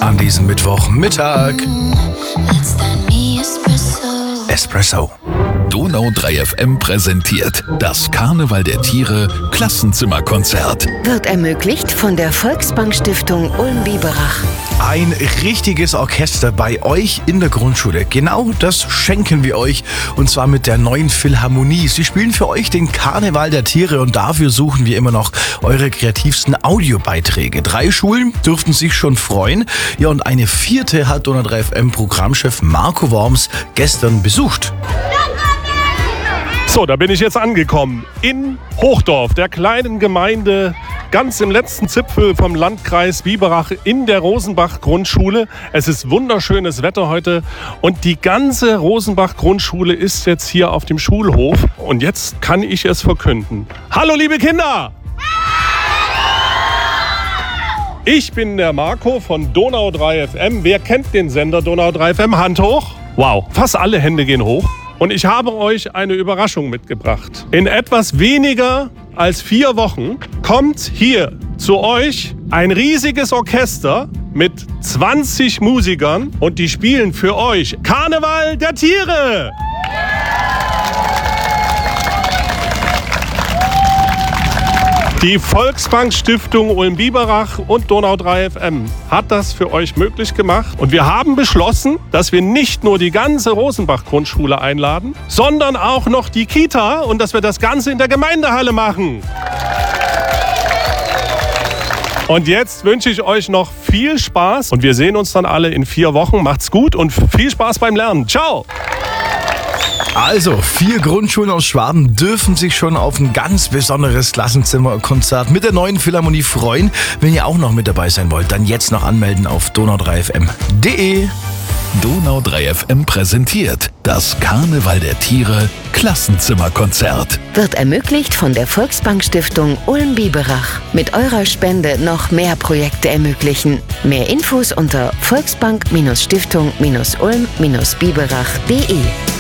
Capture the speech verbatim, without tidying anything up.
an diesem Mittwochmittag. Espresso. Donau drei F M präsentiert das Karneval der Tiere Klassenzimmerkonzert. Wird ermöglicht von der Volksbank Stiftung Ulm-Biberach. Ein richtiges Orchester bei euch in der Grundschule. Genau das schenken wir euch. Und zwar mit der neuen Philharmonie. Sie spielen für euch den Karneval der Tiere und dafür suchen wir immer noch eure kreativsten Audiobeiträge. Drei Schulen dürften sich schon freuen. Ja, und eine vierte hat Donau drei F M Programmchef Marco Worms gestern besucht. So, da bin ich jetzt angekommen in Hochdorf, der kleinen Gemeinde, ganz im letzten Zipfel vom Landkreis Biberach in der Rosenbach-Grundschule. Es ist wunderschönes Wetter heute und die ganze Rosenbach-Grundschule ist jetzt hier auf dem Schulhof und jetzt kann ich es verkünden. Hallo liebe Kinder! Ich bin der Marco von Donau drei F M. Wer kennt den Sender Donau drei F M? Hand hoch. Wow, fast alle Hände gehen hoch. Und ich habe euch eine Überraschung mitgebracht. In etwas weniger als vier Wochen kommt hier zu euch ein riesiges Orchester mit zwanzig Musikern und die spielen für euch Karneval der Tiere. Die Volksbank Stiftung Ulm-Biberach und Donau drei F M hat das für euch möglich gemacht. Und wir haben beschlossen, dass wir nicht nur die ganze Rosenbach-Grundschule einladen, sondern auch noch die Kita und dass wir das Ganze in der Gemeindehalle machen. Und jetzt wünsche ich euch noch viel Spaß und wir sehen uns dann alle in vier Wochen. Macht's gut und viel Spaß beim Lernen. Ciao! Also, vier Grundschulen aus Schwaben dürfen sich schon auf ein ganz besonderes Klassenzimmerkonzert mit der neuen Philharmonie freuen. Wenn ihr auch noch mit dabei sein wollt, dann jetzt noch anmelden auf donau drei f m punkt de. Donau drei F M präsentiert das Karneval der Tiere Klassenzimmerkonzert. Wird ermöglicht von der Volksbank Stiftung Ulm-Biberach. Mit eurer Spende noch mehr Projekte ermöglichen. Mehr Infos unter volksbank Stiftung Ulm Biberach punkt de.